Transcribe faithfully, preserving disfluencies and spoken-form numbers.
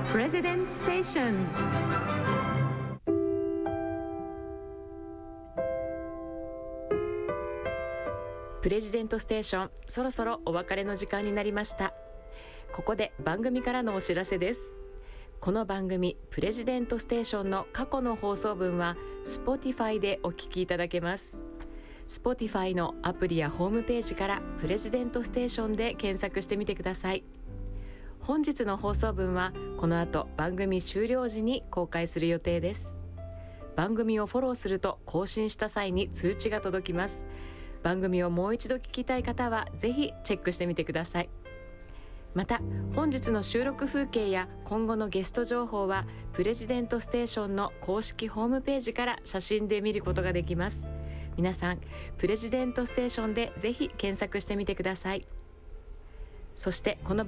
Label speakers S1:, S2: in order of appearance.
S1: President Station。プレジデントステーション、そろそろお別れの時間になりました。ここで番組からのお知らせです。この番組プレジデントステーションの過去の放送分は Spotify でお聞きいただけます。 Spotify のアプリやホームページからプレジデントステーションで検索してみてください。本日の放送分はこの後番組終了時に公開する予定です。番組をフォローすると更新した際に通知が届きます。番組をもう一度聞きたい方はぜひチェックしてみてください。また本日の収録風景や今後のゲスト情報はプレジデントステーションの公式ホームページから写真で見ることができます。皆さんプレジデントステーションでぜひ検索してみてください。そしてこの